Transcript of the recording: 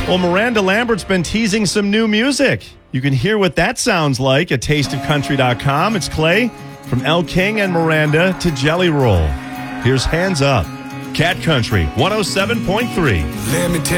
Well, Miranda Lambert's been teasing some new music. You can hear what that sounds like at tasteofcountry.com. It's Clay from Elle King and Miranda to Jelly Roll. Here's Hands Up. Cat Country 107.3. Let me tell